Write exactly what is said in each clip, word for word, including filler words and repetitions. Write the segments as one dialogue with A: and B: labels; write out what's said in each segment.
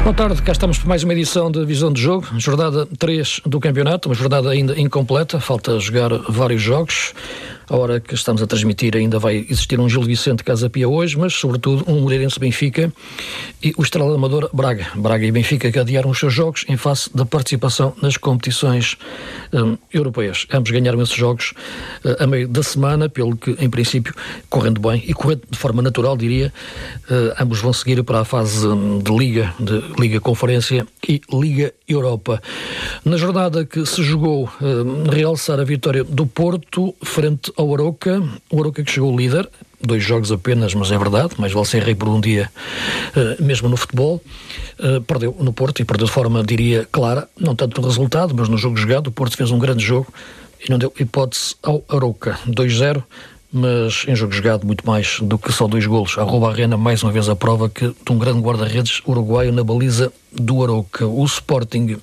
A: Boa tarde, cá estamos para mais uma edição de Visão de Jogo, jornada três do campeonato, uma jornada ainda incompleta, falta jogar vários jogos. A hora que estamos a transmitir ainda vai existir um Gil Vicente Casa Pia hoje, mas sobretudo um Moreirense Benfica e o Estrela Amadora Braga. Braga e Benfica que adiaram os seus jogos em face da participação nas competições um, europeias. Ambos ganharam esses jogos uh, a meio da semana, pelo que em princípio, correndo bem e correndo de forma natural, diria, uh, ambos vão seguir para a fase um, de Liga, de Liga Conferência e Liga Europa. Na jornada que se jogou, uh, realçar a vitória do Porto frente ao Arouca, o Arouca que chegou líder, dois jogos apenas, mas é verdade, mas vale ser rei por um dia, uh, mesmo no futebol, uh, perdeu no Porto e perdeu de forma, diria, clara, não tanto no resultado, mas no jogo jogado. O Porto fez um grande jogo e não deu hipótese ao Arouca, dois zero, mas em jogo jogado muito mais do que só dois golos. A Arroba Arena, mais uma vez a prova que de um grande guarda-redes uruguaio na baliza do Arouca. O Sporting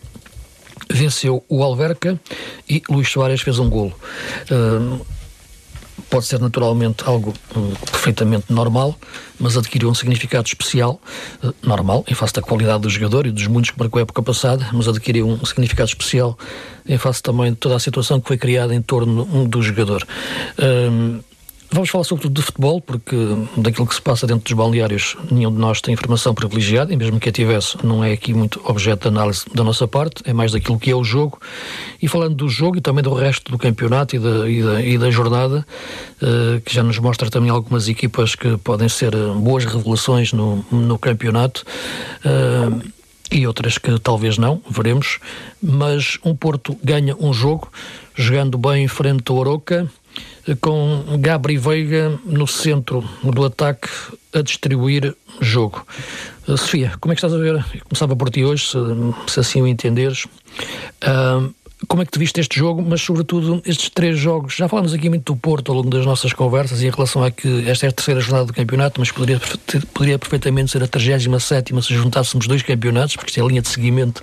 A: venceu o Alverca e Luís Soares fez um golo. Uh, Pode ser naturalmente algo uh, perfeitamente normal, mas adquiriu um significado especial, uh, normal, em face da qualidade do jogador e dos muitos que marcou a época passada, mas adquiriu um significado especial em face também de toda a situação que foi criada em torno um, do jogador. Um, Vamos falar sobretudo de futebol, porque daquilo que se passa dentro dos balneários nenhum de nós tem informação privilegiada, e mesmo que a tivesse, não é aqui muito objeto de análise da nossa parte, é mais daquilo que é o jogo. E falando do jogo e também do resto do campeonato e da, e da, e da jornada, uh, que já nos mostra também algumas equipas que podem ser boas revelações no, no campeonato, uh, e outras que talvez não, veremos. Mas um Porto ganha um jogo, jogando bem em frente ao Arouca, com Gabri Veiga no centro do ataque a distribuir jogo. Uh, Sofia, como é que estás a ver? Eu começava por ti hoje, se, se assim o entenderes. Uh, como é que te viste este jogo, mas sobretudo estes três jogos? Já falámos aqui muito do Porto ao longo das nossas conversas e em relação a que esta é a terceira jornada do campeonato, mas poderia, poderia perfeitamente ser a trigésima sétima se juntássemos dois campeonatos, porque isto é a linha de seguimento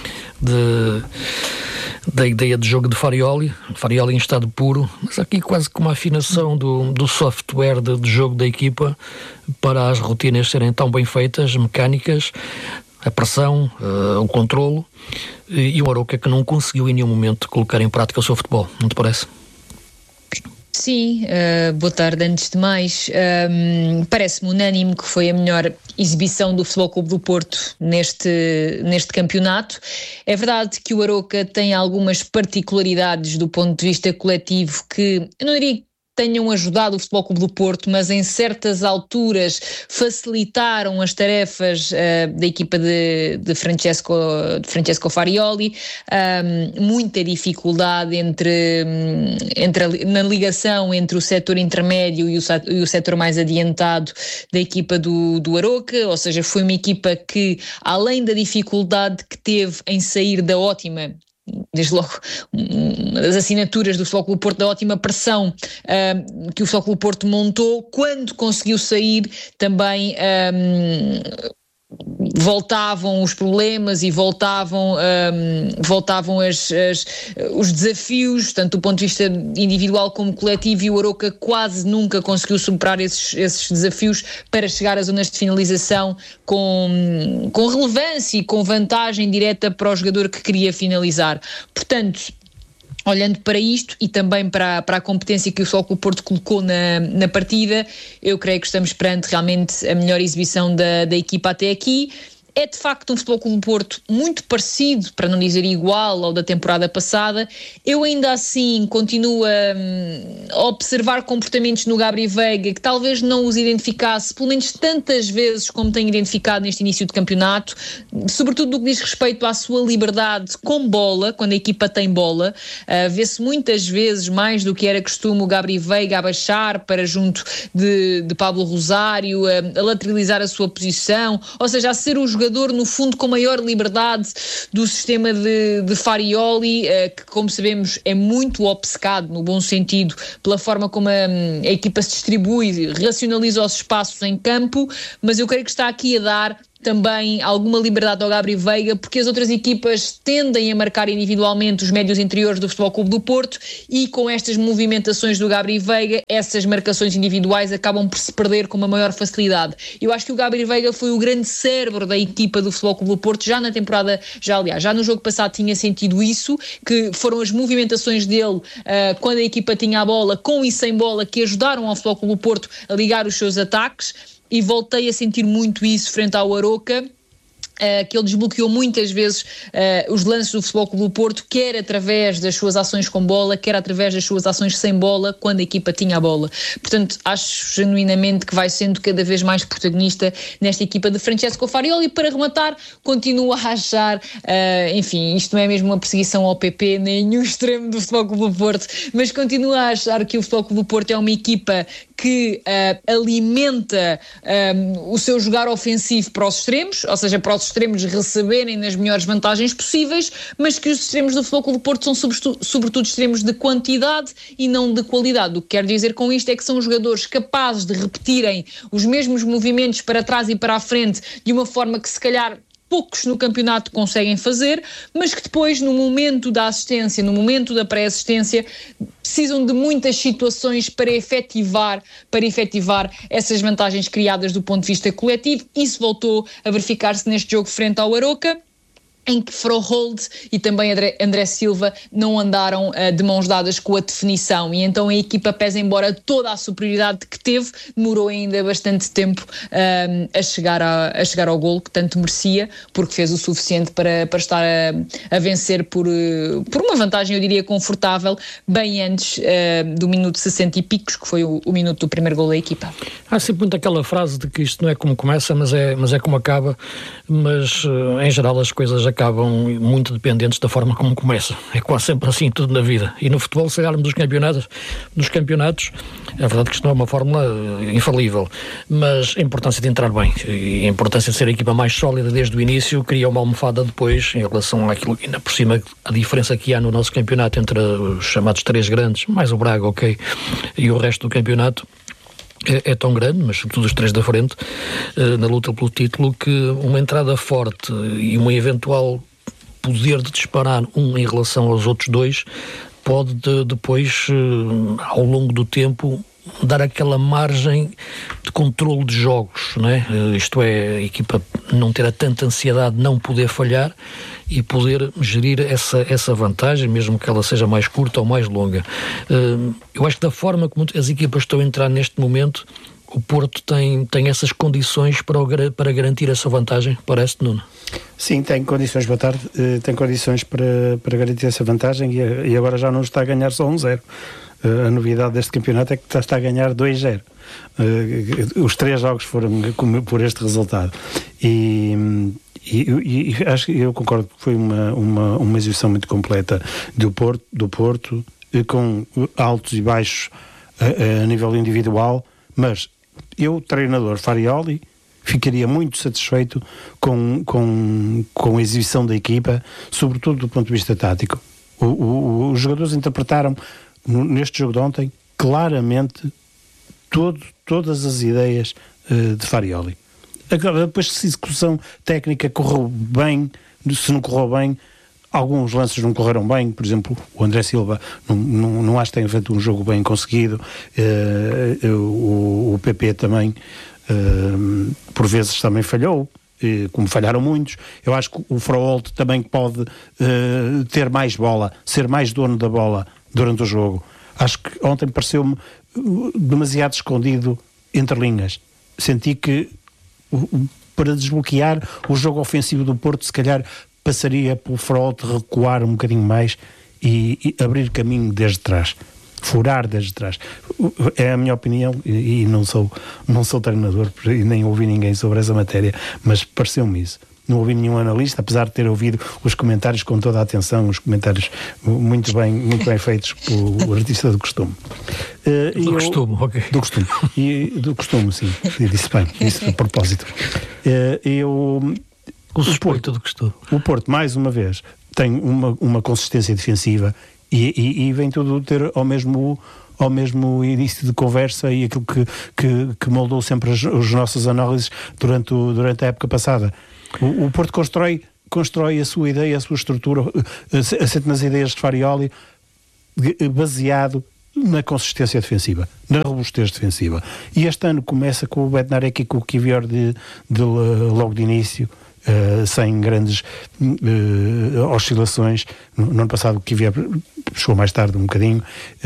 A: de... da ideia de jogo de Farioli, Farioli em estado puro, mas aqui quase com uma afinação do, do software de, de jogo da equipa para as rotinas serem tão bem feitas, mecânicas, a pressão, uh, o controlo, e o Arouca que não conseguiu em nenhum momento colocar em prática o seu futebol, não te parece?
B: Sim, uh, boa tarde. Antes de mais, um, parece-me unânime que foi a melhor exibição do Futebol Clube do Porto neste, neste campeonato. É verdade que o Arouca tem algumas particularidades do ponto de vista coletivo que, eu não diria que tenham ajudado o Futebol Clube do Porto, mas em certas alturas facilitaram as tarefas uh, da equipa de, de, Francesco, de Francesco Farioli. Um, muita dificuldade entre, entre a, na ligação entre o setor intermédio e o, e o setor mais adiantado da equipa do, do Arouca, ou seja, foi uma equipa que, além da dificuldade que teve em sair da ótima, desde logo uma das assinaturas do Futebol Clube do Porto, da ótima pressão uh, que o Futebol Clube do Porto montou, quando conseguiu sair também um, voltavam os problemas e voltavam, um, voltavam as, as, os desafios, tanto do ponto de vista individual como coletivo, e o Arouca quase nunca conseguiu superar esses, esses desafios para chegar às zonas de finalização com, com relevância e com vantagem direta para o jogador que queria finalizar. Portanto, olhando para isto e também para, para a competência que o Futebol Clube do Porto colocou na, na partida, eu creio que estamos perante realmente a melhor exibição da, da equipa até aqui. É de facto um Futebol Clube do Porto muito parecido, para não dizer igual, ao da temporada passada. Eu ainda assim continuo a, a observar comportamentos no Gabri Veiga que talvez não os identificasse, pelo menos tantas vezes como tenho identificado neste início de campeonato, sobretudo no que diz respeito à sua liberdade com bola, quando a equipa tem bola. Uh, vê-se muitas vezes, mais do que era costume, o Gabri Veiga a baixar para junto de, de Pablo Rosário, a, a lateralizar a sua posição, ou seja, a ser o jogador no fundo com maior liberdade do sistema de, de Farioli, uh, que como sabemos é muito obcecado, no bom sentido, pela forma como a, a equipa se distribui, racionaliza os espaços em campo, mas eu creio que está aqui a dar também alguma liberdade ao Gabri Veiga, porque as outras equipas tendem a marcar individualmente os médios interiores do Futebol Clube do Porto, e com estas movimentações do Gabri Veiga, essas marcações individuais acabam por se perder com uma maior facilidade. Eu acho que o Gabri Veiga foi o grande cérebro da equipa do Futebol Clube do Porto, já na temporada, já aliás, já no jogo passado tinha sentido isso, que foram as movimentações dele uh, quando a equipa tinha a bola, com e sem bola, que ajudaram ao Futebol Clube do Porto a ligar os seus ataques, e voltei a sentir muito isso frente ao Aroca. Uh, que ele desbloqueou muitas vezes uh, os lances do Futebol Clube do Porto, quer através das suas ações com bola, quer através das suas ações sem bola, quando a equipa tinha a bola. Portanto, acho genuinamente que vai sendo cada vez mais protagonista nesta equipa de Francesco Farioli. E para rematar, continuo a achar, uh, enfim, isto não é mesmo uma perseguição ao P P, nem o extremo do Futebol Clube do Porto, mas continuo a achar que o Futebol Clube do Porto é uma equipa que uh, alimenta um, o seu jogar ofensivo para os extremos, ou seja, para os extremos receberem nas melhores vantagens possíveis, mas que os extremos do Futebol Clube do Porto são sobretudo, sobretudo extremos de quantidade e não de qualidade. O que quero dizer com isto é que são jogadores capazes de repetirem os mesmos movimentos para trás e para a frente de uma forma que se calhar poucos no campeonato conseguem fazer, mas que depois, no momento da assistência, no momento da pré-assistência, precisam de muitas situações para efetivar, para efetivar essas vantagens criadas do ponto de vista coletivo. Isso voltou a verificar-se neste jogo frente ao Aroca, em que Froholt e também André, André Silva não andaram uh, de mãos dadas com a definição, e então a equipa, pese embora toda a superioridade que teve, demorou ainda bastante tempo uh, a, chegar a, a chegar ao golo que tanto merecia, porque fez o suficiente para, para estar a, a vencer por, uh, por uma vantagem, eu diria, confortável, bem antes uh, do minuto sessenta e picos, que foi o, o minuto do primeiro golo da equipa.
A: Há sempre muito aquela frase de que isto não é como começa, mas é, mas é como acaba, mas uh, em geral as coisas acabam muito dependentes da forma como começa. É quase sempre assim tudo na vida. E no futebol, se olharmos dos campeonatos, dos campeonatos, é verdade que isto não é uma fórmula infalível, mas a importância de entrar bem e a importância de ser a equipa mais sólida desde o início cria uma almofada depois em relação àquilo que, ainda por cima, a diferença que há no nosso campeonato entre os chamados três grandes, mais o Braga, ok, e o resto do campeonato, É, é tão grande, mas sobretudo os três da frente, uh, na luta pelo título, que uma entrada forte e um eventual poder de disparar um em relação aos outros dois pode de, depois, uh, ao longo do tempo, dar aquela margem de controle de jogos, não é? Uh, isto é, a equipa não ter a tanta ansiedade de não poder falhar e poder gerir essa, essa vantagem, mesmo que ela seja mais curta ou mais longa. Uh, eu acho que da forma como as equipas estão a entrar neste momento, o Porto tem, tem essas condições para, o, para garantir essa vantagem, parece-te, Nuno?
C: Sim, tem condições, boa tarde, uh, tem condições para, para garantir essa vantagem, e, e agora já não está a ganhar só um zero. Uh, a novidade deste campeonato é que está a ganhar dois zero. Uh, os três jogos foram por este resultado. E... E, e, e acho que eu concordo que foi uma, uma, uma exibição muito completa do Porto, do Porto, com altos e baixos a, a nível individual, mas eu, treinador Farioli, ficaria muito satisfeito com, com, com a exibição da equipa, sobretudo do ponto de vista tático. O, o, os jogadores interpretaram no, neste jogo de ontem claramente todo, todas as ideias uh, de Farioli. Agora, depois, se a execução técnica correu bem, se não correu bem, alguns lances não correram bem. Por exemplo, o André Silva não, não, não acho que tenha feito um jogo bem conseguido. Uh, o, o P P também, uh, por vezes, também falhou, uh, como falharam muitos. Eu acho que o Froholt também pode uh, ter mais bola, ser mais dono da bola durante o jogo. Acho que ontem pareceu-me demasiado escondido entre linhas. Senti que para desbloquear o jogo ofensivo do Porto, se calhar passaria pelo Froholt recuar um bocadinho mais e, e abrir caminho desde trás, furar desde trás. É a minha opinião, e, e não sou, não sou treinador e nem ouvi ninguém sobre essa matéria, mas pareceu-me isso. Não ouvi nenhum analista, apesar de ter ouvido os comentários com toda a atenção, os comentários muito bem, muito bem feitos pelo artista do costume. Uh,
A: do eu, costume, ok.
C: Do costume, e, do costume, sim, disse bem, disse de propósito. Uh, eu,
A: o suspeito do costume.
C: O Porto, mais uma vez, tem uma, uma consistência defensiva e, e, e vem tudo ter ao mesmo, ao mesmo início de conversa e aquilo que, que, que moldou sempre as, as nossas análises durante, o, durante a época passada. O, o Porto constrói, constrói a sua ideia, a sua estrutura, assente nas ideias de Farioli, baseado na consistência defensiva, na robustez defensiva. E este ano começa com o Bednarek e com o Kivior de, de, logo de início, uh, sem grandes uh, oscilações. No, no ano passado o Kivior chegou mais tarde um bocadinho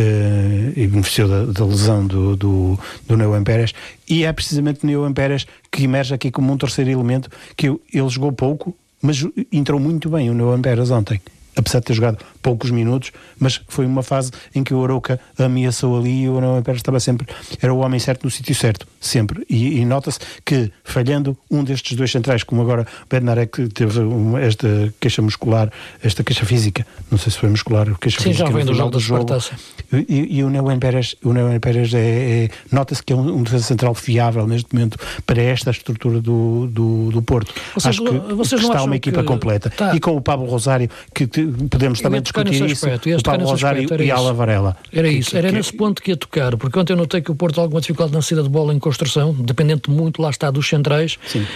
C: uh, e beneficiou da, da lesão do, do, do Neuan Pérez, e é precisamente o Neuan Pérez que emerge aqui como um terceiro elemento, que ele jogou pouco, mas entrou muito bem o Neuan Pérez ontem, apesar de ter jogado poucos minutos, mas foi uma fase em que o Arouca ameaçou ali e o Neuan Pérez estava sempre, era o homem certo no sítio certo, sempre, e, e nota-se que, falhando um destes dois centrais, como agora o Bednarek teve uma, esta queixa muscular, esta queixa física, não sei se foi muscular, queixa
A: Sim,
C: física,
A: já vem do jogo,
C: do jogo. E, e o Neuan Pérez, o Neuan Pérez é, é, nota-se que é um, um defesa central fiável neste momento para esta estrutura do, do, do Porto.
A: Vocês,
C: Acho que,
A: vocês
C: que está uma
A: que...
C: equipa completa. Tá. E com o Pablo Rosário, que te, podemos também discutir isso, o Pablo Rosário e a Ala Varela.
A: Era isso, que, era que, nesse que... ponto que ia tocar, porque ontem eu notei que o Porto tem alguma dificuldade na saída de bola em construção, dependente muito, lá está, dos centrais.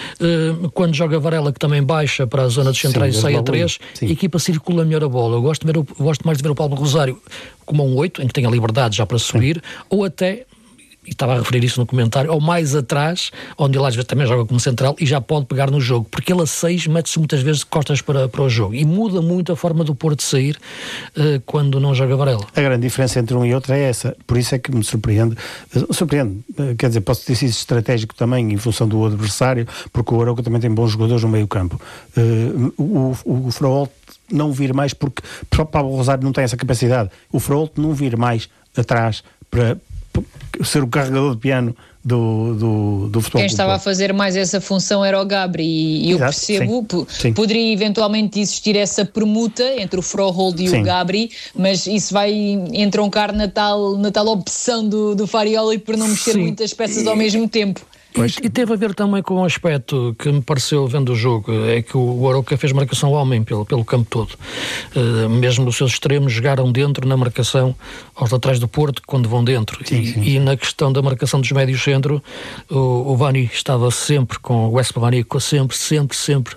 A: Uh, quando joga Varela, que também baixa para a zona dos centrais Sim, e sai a três, a equipa circula melhor a bola. Eu gosto, de ver o, gosto mais de ver o Pablo Rosário como um oito, em que tem a liberdade já para subir, Sim. ou até, e estava a referir isso no comentário, ou mais atrás, onde ele às vezes também joga como central e já pode pegar no jogo, porque ele a seis mete-se muitas vezes de costas para, para o jogo e muda muito a forma do Porto sair uh, quando não joga Varela.
C: A grande diferença entre um e outro é essa, por isso é que me surpreende, uh, surpreende, uh, quer dizer, posso ter sido estratégico também em função do adversário, porque o Arouca também tem bons jogadores no meio campo. Uh, o, o, o Fraol não vir mais, porque o Pablo Rosário não tem essa capacidade, o Fraol não vir mais atrás para ser o carregador de piano do, do, do futebol.
B: Quem estava a fazer mais essa função era o Gabri, e eu Exato, percebo, sim, sim. poderia eventualmente existir essa permuta entre o Froholt e sim. o Gabri, mas isso vai entroncar na tal, na tal opção do, do Farioli por não mexer sim. muitas peças ao mesmo tempo.
A: Pois. E teve a ver também com um aspecto que me pareceu vendo o jogo, é que o Arouca fez marcação ao homem pelo, pelo campo todo. Uh, mesmo os seus extremos jogaram dentro na marcação aos laterais do Porto quando vão dentro. Sim, e, sim. e na questão da marcação dos médios centro, o, o Vani estava sempre com o West Vani, sempre, sempre, sempre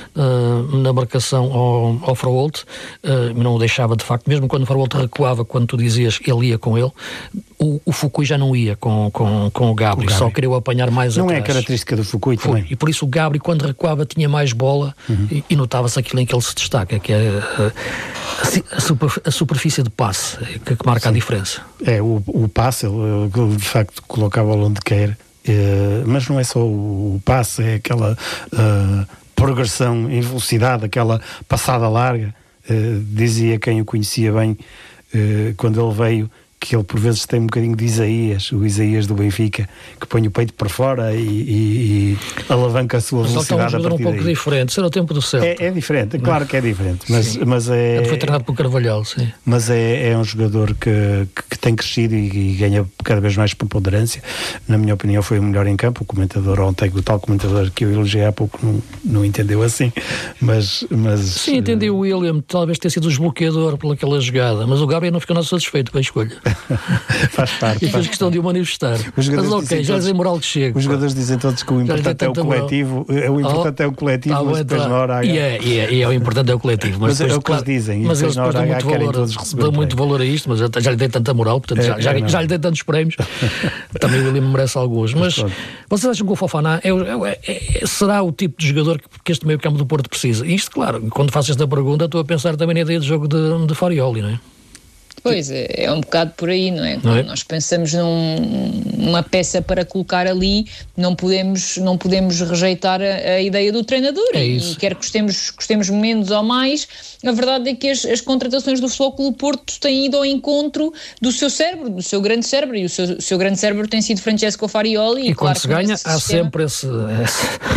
A: uh, na marcação ao, ao Fraholt, uh, não o deixava de facto, mesmo quando o Fraholt recuava, quando tu dizias ele ia com ele, o, o Fukui já não ia com, com, com o Gabri, só queria o apanhar mais
C: Não
A: atrás.
C: É a característica do Fukui
A: Foi.
C: também.
A: E por isso o Gabri, quando recuava, tinha mais bola uhum. e, e notava-se aquilo em que ele se destaca, que é a, a, super, a superfície de passe, que, que marca Sim. a diferença.
C: É, o, o passe, ele de facto coloca a bola onde quer, é, mas não é só o, o passe, é aquela uh, progressão em velocidade, aquela passada larga. Uh, dizia quem o conhecia bem, uh, quando ele veio, que ele por vezes tem um bocadinho de Isaías, o Isaías do Benfica, que põe o peito para fora e, e, e alavanca a sua
A: mas
C: velocidade a
A: partir daí. Mas um pouco
C: daí.
A: diferente, será o tempo do Celta.
C: É, é diferente, claro que é diferente, mas, mas é...
A: Ele foi treinado pelo Carvalhal, sim.
C: Mas é, é um jogador que, que, que tem crescido e, e ganha cada vez mais preponderância. Na minha opinião foi o melhor em campo. O comentador ontem, o tal comentador que eu elogiei há pouco, não, não entendeu assim, mas... mas
A: sim, entendi o William, talvez tenha sido o desbloqueador pelaquela jogada, mas o Gabriel não ficou nada satisfeito com a escolha.
C: Faz parte.
A: E fez questão de o manifestar. Mas ok, já dizem moral que chega.
C: Os jogadores dizem todos que o importante é o coletivo, moral. o importante oh, é o coletivo, ah, mas depois tá. na hora H...
A: E é, e, é, e é o importante é o coletivo. Mas, mas depois,
C: é o que
A: claro,
C: eles dizem,
A: mas eles
C: na hora
A: dão
C: H
A: muito
C: querem
A: valor,
C: todos receber
A: dão muito valor a isto, mas já, já lhe dei tanta moral, portanto é, já, já, é, já lhe dei tantos prémios. Também o William merece alguns. Mas, mas vocês acham que o Fofana é, é, é, será o tipo de jogador que, que este meio campo do Porto precisa? Isto, claro, quando faço esta pergunta estou a pensar também na ideia de jogo de, de Farioli, não é?
B: Pois, é, é um bocado por aí, não é? Não é? Nós pensamos num, numa peça para colocar ali, não podemos, não podemos rejeitar a, a ideia do treinador.
A: É
B: e,
A: isso.
B: e quer que gostemos, gostemos menos ou mais, a verdade é que as, as contratações do Futebol Clube do Porto têm ido ao encontro do seu cérebro, do seu grande cérebro, e o seu, seu grande cérebro tem sido Francesco Farioli.
A: E, e quando claro, se ganha, há sistema... sempre esse, esse,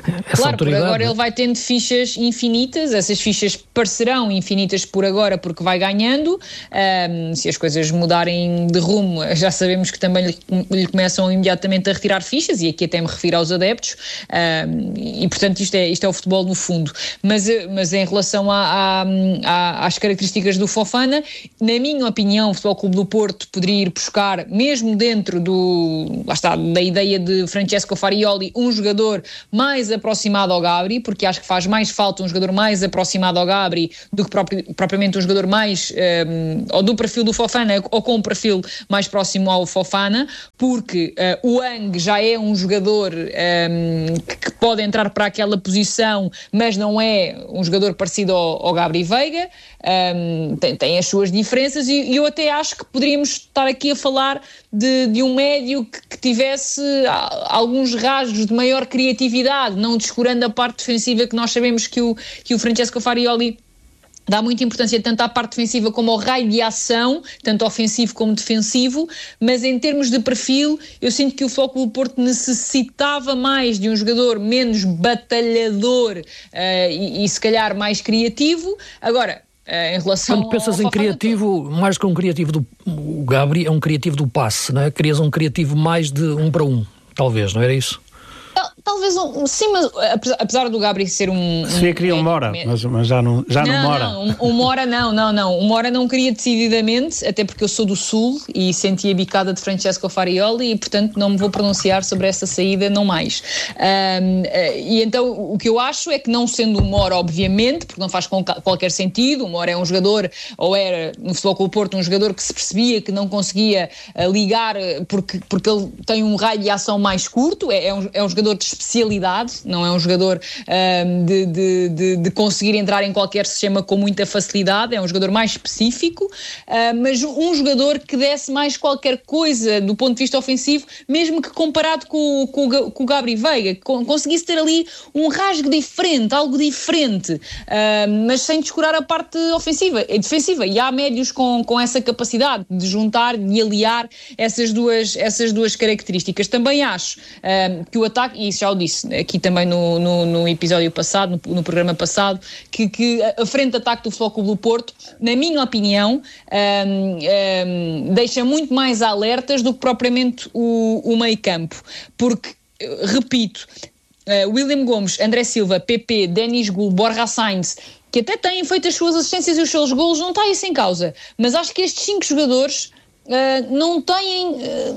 A: essa
B: claro,
A: autoridade.
B: Por agora ele vai tendo fichas infinitas, essas fichas parecerão infinitas por agora porque vai ganhando. Um, se as coisas mudarem de rumo, já sabemos que também lhe, lhe começam imediatamente a retirar fichas, e aqui até me refiro aos adeptos, um, e portanto isto é, isto é o futebol no fundo. Mas, mas em relação a, a, a, às características do Fofana, na minha opinião, o Futebol Clube do Porto poderia ir buscar, mesmo dentro do, lá está, da ideia de Francesco Farioli, um jogador mais aproximado ao Gabri, porque acho que faz mais falta um jogador mais aproximado ao Gabri do que próprio, propriamente um jogador mais um, ou do perfil do Fofana ou com um perfil mais próximo ao Fofana, porque uh, o Ang já é um jogador um, que, que pode entrar para aquela posição, mas não é um jogador parecido ao, ao Gabri Veiga, um, tem, tem as suas diferenças, e, e eu até acho que poderíamos estar aqui a falar de, de um médio que, que tivesse alguns rasgos de maior criatividade, não descurando a parte defensiva, que nós sabemos que o, que o Francesco Farioli dá muita importância tanto à parte defensiva como ao raio de ação, tanto ofensivo como defensivo, mas em termos de perfil, eu sinto que o Futebol Clube do Porto necessitava mais de um jogador menos batalhador uh, e, e se calhar mais criativo. Agora, Uh, em relação
A: Quando pensas
B: ao
A: em criativo, mais que um criativo do o Gabri, é um criativo do passe, não é? Querias um criativo mais de um para um, talvez, não era isso?
B: Talvez um, sim, mas apesar do Gabri ser um...
C: Seria
B: um,
C: queria um Mora, mas, mas já não, já não, não Mora.
B: Não, o um, um Mora não, não, não. O um Mora não queria decididamente, até porque eu sou do Sul e senti a bicada de Francesco Farioli e, portanto, não me vou pronunciar sobre essa saída, não mais. Um, e então, o que eu acho é que, não sendo o Mora, obviamente, porque não faz qualquer sentido, o Mora é um jogador, ou era, no Futebol Clube do Porto, um jogador que se percebia que não conseguia uh, ligar porque, porque ele tem um raio de ação mais curto, é, é, um, é um jogador de especialidade, não é um jogador um, de, de, de, de conseguir entrar em qualquer sistema com muita facilidade, é um jogador mais específico, uh, mas um jogador que desse mais qualquer coisa do ponto de vista ofensivo, mesmo que comparado com, com, com o Gabri Veiga, que conseguisse ter ali um rasgo diferente, algo diferente, uh, mas sem descurar a parte ofensiva e defensiva, e há médios com, com essa capacidade de juntar, de aliar essas duas, essas duas características. Também acho uh, que o ataque, e isso já o disse aqui também no, no, no episódio passado, no, no programa passado, que, que a frente de ataque do Futebol Clube do Porto, na minha opinião, um, um, deixa muito mais alertas do que propriamente o, o meio campo, porque, repito, uh, William Gomes, André Silva, P P, Denis Gul, Borja Sainz, que até têm feito as suas assistências e os seus golos, não está isso em causa, mas acho que estes cinco jogadores Uh, não têm,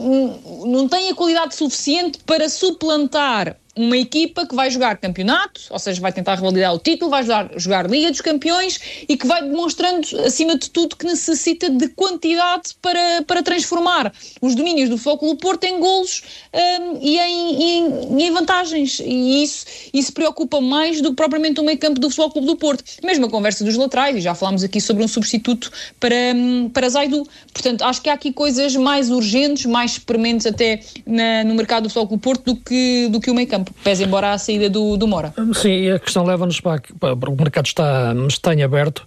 B: uh, não têm a qualidade suficiente para suplantar uma equipa que vai jogar campeonato, ou seja, vai tentar revalidar o título, vai jogar, jogar Liga dos Campeões e que vai demonstrando, acima de tudo, que necessita de quantidade para, para transformar os domínios do Futebol Clube do Porto em golos um, e, em, e, em, e em vantagens. E isso, isso preocupa mais do que propriamente o meio campo do Futebol Clube do Porto. Mesmo a conversa dos laterais, e já falámos aqui sobre um substituto para, para Zaidu. Portanto, acho que há aqui coisas mais urgentes, mais prementes até na, no mercado do Futebol Clube do Porto do que, do que o meio campo. Pese embora a saída do, do Mora.
A: Sim, e a questão leva-nos para, para, para o mercado está, está em aberto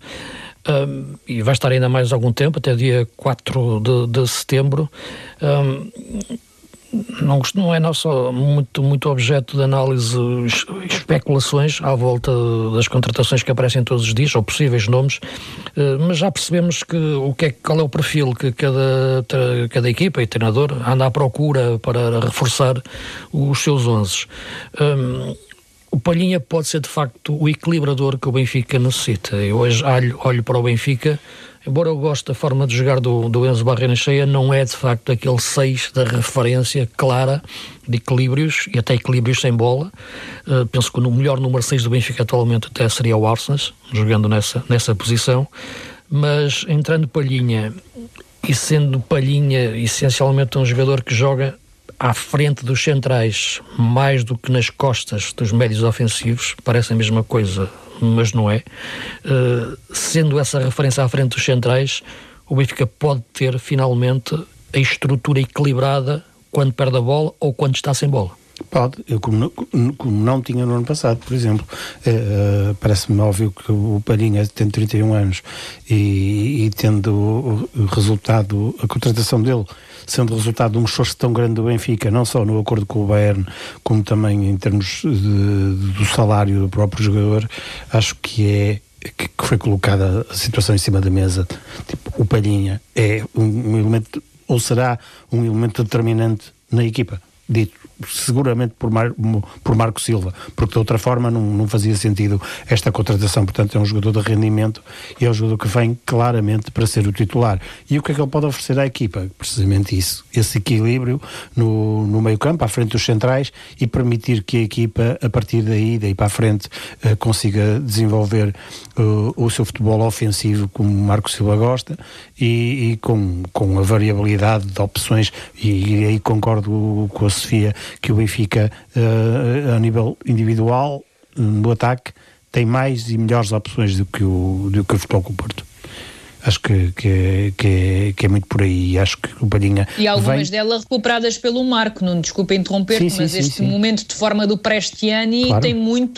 A: um, e vai estar ainda mais algum tempo, até dia quatro de, de setembro. Um, não, não é nosso muito, muito objeto de análise especulações à volta das contratações que aparecem todos os dias, ou possíveis nomes, mas já percebemos que, o que é, qual é o perfil que cada, cada equipa e treinador anda à procura para reforçar os seus onzes. Um, o Palhinha pode ser de facto o equilibrador que o Benfica necessita. Eu hoje olho, olho para o Benfica, embora eu goste da forma de jogar do, do Enzo Barrenechea, não é de facto aquele seis da referência clara de equilíbrios, e até equilíbrios sem bola. Uh, penso que o melhor número seis do Benfica atualmente até seria o Arsens, jogando nessa, nessa posição, mas entrando Palhinha e sendo Palhinha essencialmente um jogador que joga à frente dos centrais mais do que nas costas dos médios ofensivos, parece a mesma coisa, mas não é. Uh, sendo essa referência à frente dos centrais, o Benfica pode ter finalmente a estrutura equilibrada quando perde a bola ou quando está sem bola.
C: Pode, eu como, como não tinha no ano passado, por exemplo, uh, parece-me óbvio que o Palhinha tem trinta e um anos e, e tendo o, o resultado, a contratação dele sendo resultado de um esforço tão grande do Benfica, não só no acordo com o Bayern, como também em termos de, de, do salário do próprio jogador, acho que é que foi colocada a situação em cima da mesa. Tipo, o Palhinha é um, um elemento, ou será um elemento determinante na equipa, dito seguramente por, Mar, por Marco Silva, porque de outra forma não, não fazia sentido esta contratação. Portanto, é um jogador de rendimento e é um jogador que vem claramente para ser o titular. E o que é que ele pode oferecer à equipa? Precisamente isso, esse equilíbrio no, no meio campo, à frente dos centrais, e permitir que a equipa, a partir daí, daí para a frente, uh, consiga desenvolver uh, o seu futebol ofensivo como Marco Silva gosta, e, e com, com a variabilidade de opções, e, e aí concordo com a Sofia, que o Benfica, uh, a nível individual, no ataque, tem mais e melhores opções do que o, do que o Futebol Clube do Porto. Acho que, que, é, que, é, que é muito por aí. Acho que o Palhinha
B: e algumas
C: vem...
B: delas recuperadas pelo Marco. Não desculpa interromper-te,
C: sim,
B: mas
C: sim,
B: este
C: sim, sim.
B: momento de forma do Prestiani, claro, tem muito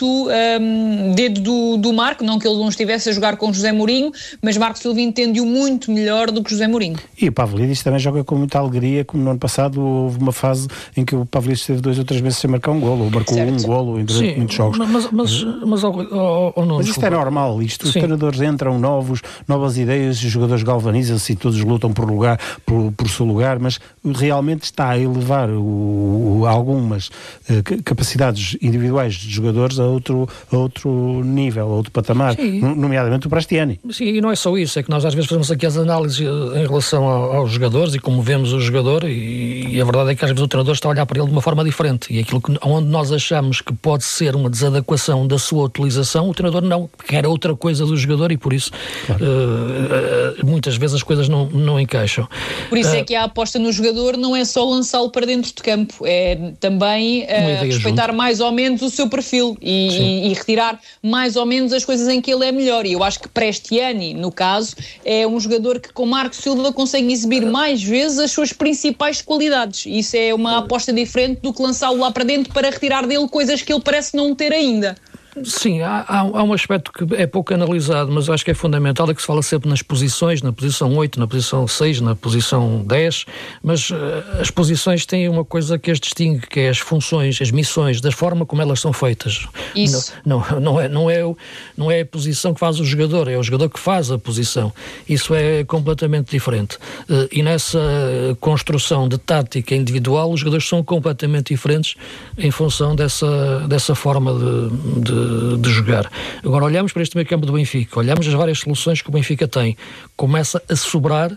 B: um, dedo do, do Marco. Não que ele não estivesse a jogar com José Mourinho, mas Marco Silva entende-o muito melhor do que José Mourinho.
C: E o Pavlidis também joga com muita alegria, como no ano passado houve uma fase em que o Pavlidis esteve dois ou três vezes sem marcar um golo, ou marcou certo. um golo durante
A: sim,
C: muitos jogos.
A: Mas, mas, mas, mas, oh, oh, não,
C: mas isto é normal, isto, os treinadores entram novos, novas ideias, os jogadores galvanizam e todos lutam por, lugar, por, por seu lugar, mas realmente está a elevar o, o, algumas uh, capacidades individuais de jogadores a outro, a outro nível, a outro patamar, sim, nomeadamente o Prestiani.
A: Sim, e não é só isso, é que nós às vezes fazemos aqui as análises em relação ao, aos jogadores e como vemos o jogador, e, e a verdade é que às vezes o treinador está a olhar para ele de uma forma diferente, e aquilo que, onde nós achamos que pode ser uma desadequação da sua utilização, o treinador não, quer outra coisa do jogador, e por isso claro. uh, uh, muitas vezes as coisas não, não encaixam.
B: Por isso uh, é que a aposta no jogador não é só lançá-lo para dentro de campo, é também uh, respeitar junto. mais ou menos o seu perfil e, e, e retirar mais ou menos as coisas em que ele é melhor. E eu acho que Prestiani, no caso, é um jogador que com Marco Silva consegue exibir mais vezes as suas principais qualidades. Isso é uma aposta diferente do que lançá-lo lá para dentro para retirar dele coisas que ele parece não ter ainda.
A: Sim, há, há, há um aspecto que é pouco analisado, mas acho que é fundamental, é que se fala sempre nas posições, na posição oito, na posição seis, na posição dez, mas uh, as posições têm uma coisa que as distingue, que é as funções, as missões, da forma como elas são feitas.
B: Isso.
A: Não, não, não, é, não, é, o, não é a posição que faz o jogador, é o jogador que faz a posição. Isso é completamente diferente. Uh, e nessa construção de tática individual, os jogadores são completamente diferentes em função dessa, dessa forma de, de de jogar. Agora olhamos para este meio campo do Benfica, olhamos as várias soluções que o Benfica tem, começa a sobrar,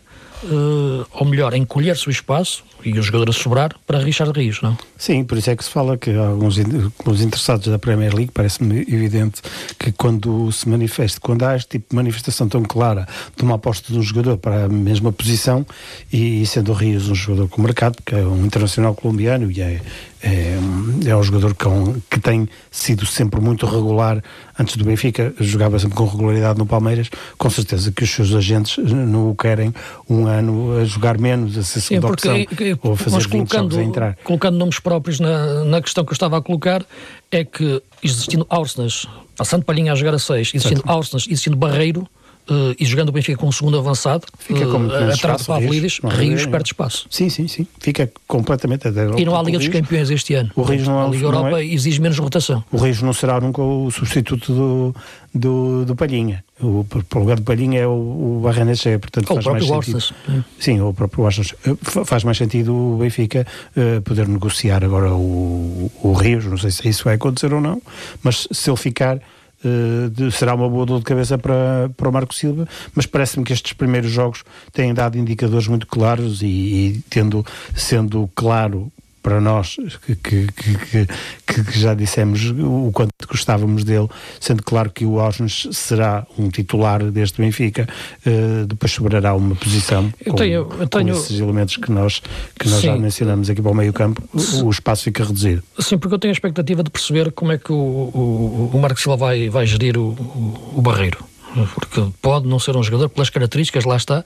A: uh, ou melhor, a encolher-se o espaço e o jogador a sobrar para Richard Rios, não?
C: Sim, por isso é que se fala que alguns os interessados da Premier League, parece-me evidente que quando se manifesta, quando há este tipo de manifestação tão clara de uma aposta de um jogador para a mesma posição, e, e sendo o Rios um jogador com mercado, porque é um internacional colombiano e é, é, é um jogador que, que tem sido sempre muito regular antes do Benfica, jogava sempre com regularidade no Palmeiras, com certeza que os seus agentes não o querem um ano a jogar menos, a ser segunda opção, ou a fazer vinte jogos a entrar.
A: Colocando nomes próprios na, na questão que eu estava a colocar, é que existindo Arsenas, passando Palhinha a jogar a seis, existindo Arsenas, existindo Barreiro, Uh, e jogando o Benfica com um segundo avançado,
C: fica uh,
A: atrás de Pavlidis, Rios perde espaço.
C: Sim, sim, sim. Fica completamente...
A: E não há Liga dos Campeões este ano.
C: O Rios não,
A: a Liga
C: não
A: Europa
C: é,
A: exige menos rotação.
C: O Rios não será nunca o substituto do, do, do Palhinha. O, o lugar do Palhinha é o, o Barrenechea, portanto
A: ou
C: faz mais sentido.
A: Arsenal.
C: Sim, ou o próprio Arsenal. Faz mais sentido o Benfica uh, poder negociar agora o, o Rios, não sei se isso vai acontecer ou não, mas se ele ficar... Uh, de, será uma boa dor de cabeça para, para o Marco Silva, mas parece-me que estes primeiros jogos têm dado indicadores muito claros e, e tendo, sendo claro para nós que, que, que, que, que já dissemos o quanto gostávamos dele, sendo claro que o Arsenas será um titular deste Benfica, uh, depois sobrará uma posição
A: eu
C: com,
A: tenho, eu tenho...
C: com esses elementos que nós, que nós já mencionamos aqui para o meio campo, o, o espaço fica reduzido.
A: Sim, porque eu tenho a expectativa de perceber como é que o, o, o Marco Silva vai, vai gerir o, o, o Barreiro. porque pode não ser um jogador, pelas características, lá está,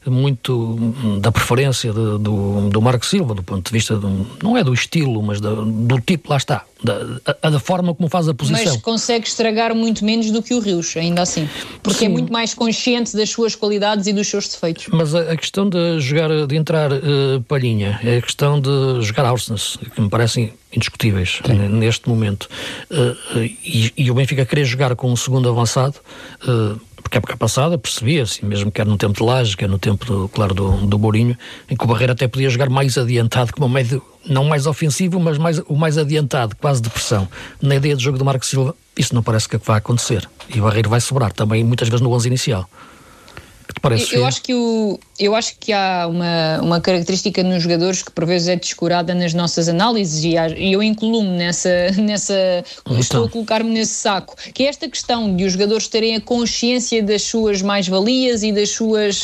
A: muito da preferência de, do, do Marco Silva, do ponto de vista, do, não é do estilo, mas do, do tipo, lá está, da, a, da forma como faz a posição.
B: Mas consegue estragar muito menos do que o Rios, ainda assim, porque Sim. é muito mais consciente das suas qualidades e dos seus defeitos.
A: Mas a, a questão de jogar, de entrar uh, Palhinha, é a questão de jogar Aursnes, que me parecem indiscutíveis Sim. neste momento, uh, e, e o Benfica querer jogar com um segundo avançado, uh, porque a época passada percebia-se, mesmo quer no tempo de Laje, quer no tempo, do, claro, do, do Mourinho, em que o Barreiro até podia jogar mais adiantado, como um médio, não mais ofensivo, mas mais, o mais adiantado, quase de pressão. Na ideia de jogo do Marco Silva, isso não parece que vai acontecer, e o Barreiro vai sobrar também, muitas vezes no onze inicial. Que te parece?
B: Eu, eu acho que o Eu acho que há uma, uma característica nos jogadores que por vezes é descurada nas nossas análises e, há, e eu incluo-me nessa, nessa então. estou a colocar-me nesse saco, que é esta questão de os jogadores terem a consciência das suas mais-valias e das suas,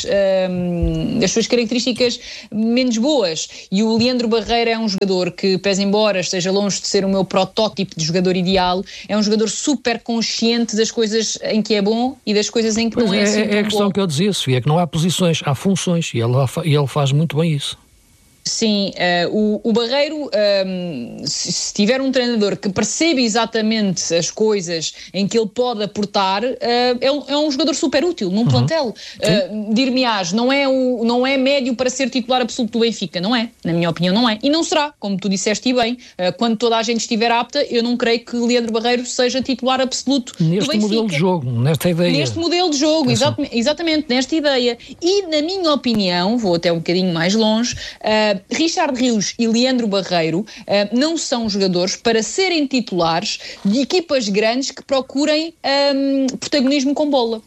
B: um, das suas características menos boas. E o Leandro Barreiro é um jogador que, pese embora esteja longe de ser o meu protótipo de jogador ideal, é um jogador super consciente das coisas em que é bom e das coisas em que
A: pois
B: não é,
A: é
B: assim
A: É a questão
B: bom.
A: que eu dizia, Sofia, é que não há posições, há funções. E ele, e ele faz muito bem isso.
B: Sim, uh, o, o Barreiro, um, se, se tiver um treinador que percebe exatamente as coisas em que ele pode aportar, uh, é, um, é um jogador super útil num uhum. plantel. Uh, Dir-me-ás, não é, o, não é médio para ser titular absoluto do Benfica, não é? Na minha opinião não é. E não será, como tu disseste e bem, uh, quando toda a gente estiver apta, eu não creio que Leandro Barreiro seja titular absoluto
A: neste
B: do Benfica.
A: Neste modelo de jogo, nesta ideia.
B: Neste modelo de jogo, exatamente, exatamente, nesta ideia. E na minha opinião, vou até um bocadinho mais longe, uh, Richard Rios e Leandro Barreiro uh, não são jogadores para serem titulares de equipas grandes que procurem um, protagonismo com bola.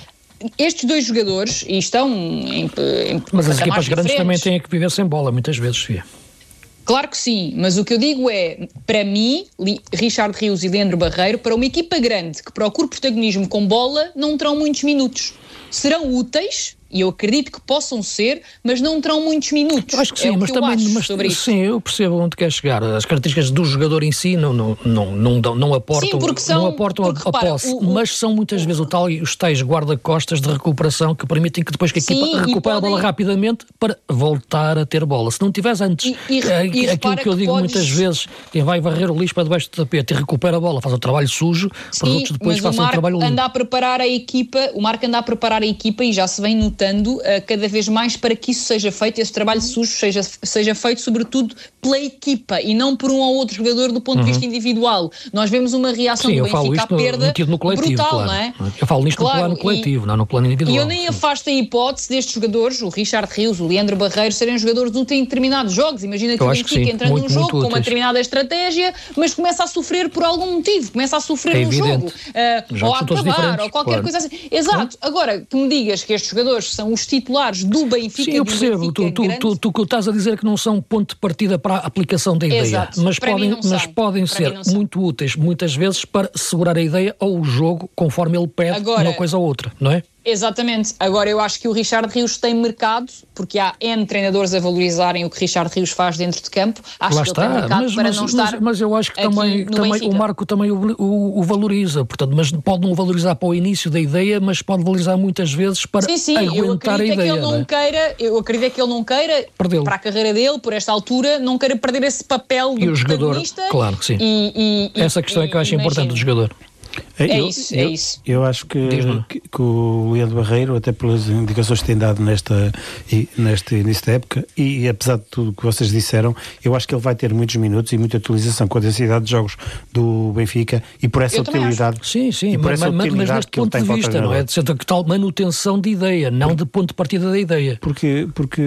B: Estes dois jogadores, e estão em, em
A: Mas as equipas grandes também têm que viver sem bola, muitas vezes, Sofia.
B: Claro que sim, mas o que eu digo é, para mim, Richard Rios e Leandro Barreiro, para uma equipa grande que procure protagonismo com bola, não terão muitos minutos. Serão úteis, e eu acredito que possam ser, mas não terão muitos minutos.
A: Eu acho que sim,
B: é
A: mas
B: que eu
A: também
B: acho
A: mas,
B: sobre isso.
A: Sim, eu percebo onde quer chegar. As características do jogador em si não, não, não, não, não aportam,
B: sim, são,
A: não aportam
B: porque,
A: a, a
B: repara,
A: posse,
B: o, o,
A: mas são muitas o, vezes o tal, os tais guarda-costas de recuperação que permitem que depois que a
B: sim,
A: equipa recupere podem... a bola rapidamente para voltar a ter bola. Se não tiveres antes
B: e, e,
A: é,
B: e
A: aquilo que eu digo
B: podes...
A: muitas vezes, quem vai varrer o lixo para debaixo do tapete e recupera a bola, faz o trabalho sujo,
B: sim,
A: para os outros depois façam o trabalho limpo.
B: Anda a preparar a equipa, o Marco anda a preparar a equipa e já se vem notando uh, cada vez mais para que isso seja feito, esse trabalho sujo seja, seja feito sobretudo pela equipa e não por um ou outro jogador do ponto uhum. de vista individual. Nós vemos uma reação
A: Sim,
B: do Benfica à perda
A: no, no coletivo,
B: brutal,
A: claro.
B: não é?
A: Eu falo nisto
B: claro,
A: no plano coletivo, e, não no plano individual.
B: E eu nem afasto a hipótese destes jogadores, o Richard Rios, o Leandro Barreiro, serem jogadores úteis em determinados jogos. Imagina que
A: eu
B: o Benfica entra num jogo com uma determinada estratégia, mas começa a sofrer por algum motivo, começa a sofrer
A: é
B: no jogo, uh, ou a acabar, ou qualquer claro. coisa assim. Exato. Hum? Agora, que me digas que estes jogadores são os titulares do Benfica.
A: Sim, eu percebo. Tu, tu, tu, tu, tu estás a dizer que não são ponto de partida para a aplicação da ideia,
B: Exato.
A: mas
B: para
A: podem, mas
B: são.
A: podem
B: para
A: ser muito úteis muitas vezes para segurar a ideia ou o jogo conforme ele pede Agora, uma coisa ou outra, não é?
B: Exatamente. Agora, eu acho que o Richard Rios tem mercado, porque há N treinadores a valorizarem o que Richard Rios faz dentro de campo. Acho
A: Lá
B: que
A: está,
B: ele tem mercado
A: mas,
B: para
A: mas,
B: não
A: mas,
B: estar
A: mas eu acho que também, também o Marco também o, o, o valoriza, portanto, mas pode não valorizar para o início da ideia, mas pode valorizar muitas vezes para
B: sim, sim,
A: aguentar a ideia.
B: É que ele não
A: não é?
B: queira, eu acredito que ele não queira, Perdê-lo. para a carreira dele, por esta altura, não queira perder esse papel de
A: e o jogador,
B: protagonista.
A: claro que sim.
B: E, e,
A: Essa questão
B: e,
A: é que eu acho
B: imagino.
A: importante do jogador.
B: É
C: eu,
B: isso, é
C: eu,
B: isso.
C: Eu acho que, que, que o Leandro Barreiro, até pelas indicações que tem dado nesta, neste início da época, e, e apesar de tudo que vocês disseram, eu acho que ele vai ter muitos minutos e muita utilização com a densidade de jogos do Benfica e por essa
B: eu
C: utilidade.
A: Sim, sim,
C: mas,
A: mas, mas neste ponto de vista, não é? De certa tal manutenção de ideia, não de ponto de partida da ideia.
C: Porque, porque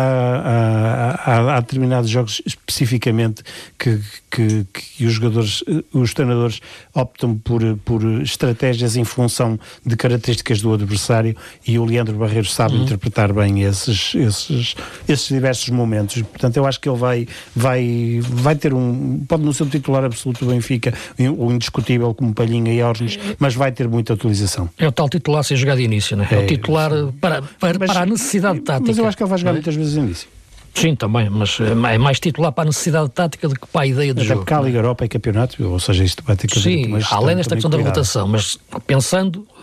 C: há, há, há, há determinados jogos especificamente que, que, que os jogadores, os treinadores optam por, por estratégias em função de características do adversário e o Leandro Barreiro sabe uhum. interpretar bem esses, esses, esses diversos momentos. Portanto, eu acho que ele vai, vai, vai ter um... Pode não ser o titular absoluto do Benfica, o indiscutível como Palhinha e Aursnes, mas vai ter muita utilização.
A: É o tal titular sem jogar de início, não é? É, é o titular para, para,
C: mas,
A: para a necessidade tática.
C: Mas eu acho que ele vai jogar é? muitas vezes de início.
A: Sim, também, mas é mais titular para a necessidade tática do que para a ideia de
C: Até
A: jogo.
C: Até porque há Liga Europa e campeonato, ou seja, isto vai ter que haver
A: Sim, além desta questão da rotação, mas pensando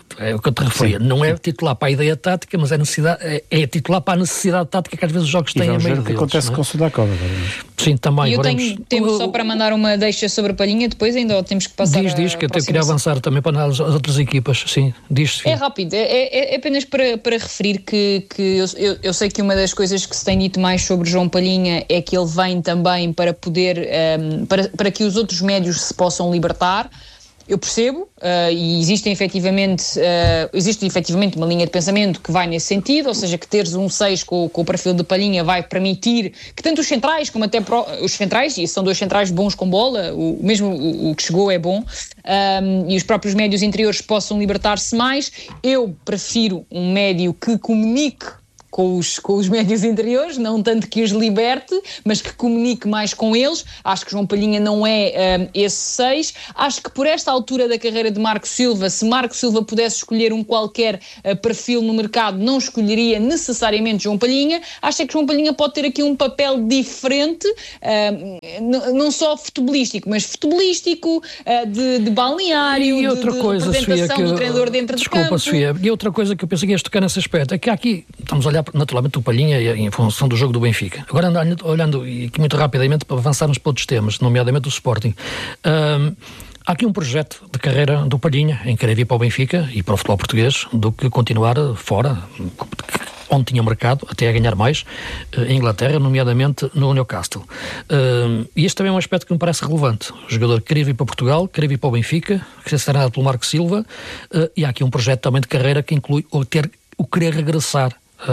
A: é o que eu te referia. Sim, não é titular para a ideia tática, mas é, necessidade, é, é titular para a necessidade tática que às vezes os jogos têm a meio deles.
C: O que acontece
A: é?
C: com o Sudakova.
A: Sim, também.
B: E eu
A: veremos.
B: tenho tempo só para mandar uma deixa sobre a Palhinha, depois ainda ou temos que passar
A: Diz, diz, que eu queria avançar também para as outras equipas. Sim, diz.
B: É rápido, é, é, é apenas para, para referir que, que eu, eu, eu sei que uma das coisas que se tem dito mais sobre João Palhinha é que ele vem também para poder, um, para, para que os outros médios se possam libertar. Eu percebo, uh, e existe efetivamente, uh, existe efetivamente uma linha de pensamento que vai nesse sentido, ou seja, que teres um seis com, com o perfil de Palhinha vai permitir que tanto os centrais como até pro, os centrais, e são dois centrais bons com bola, o, mesmo o, o que chegou é bom, um, e os próprios médios interiores possam libertar-se mais. Eu prefiro um médio que comunique Com os, com os médios interiores, não tanto que os liberte, mas que comunique mais com eles. Acho que João Palhinha não é um, esse seis. Acho que por esta altura da carreira de Marco Silva, se Marco Silva pudesse escolher um qualquer uh, perfil no mercado, não escolheria necessariamente João Palhinha. Acho que João Palhinha pode ter aqui um papel diferente, uh, n- não só futebolístico, mas futebolístico, uh, de, de balneário,
A: e outra
B: de, de
A: coisa,
B: representação
A: Sofia, que,
B: do treinador dentro
A: desculpa,
B: de campo.
A: Sofia, e outra coisa que eu pensei que ias tocar nesse aspecto é que aqui estamos a olhar naturalmente o Palhinha em função do jogo do Benfica. Agora olhando, e aqui muito rapidamente para avançarmos para outros temas, nomeadamente o Sporting, um, há aqui um projeto de carreira do Palhinha em querer vir para o Benfica e para o futebol português do que continuar fora, onde tinha mercado, até a ganhar mais, em Inglaterra, nomeadamente no Newcastle. Um, e este também é um aspecto que me parece relevante. O jogador queria vir para Portugal, queria vir para o Benfica, queria ser treinado pelo Marco Silva, uh, e há aqui um projeto também de carreira que inclui o, ter, o querer regressar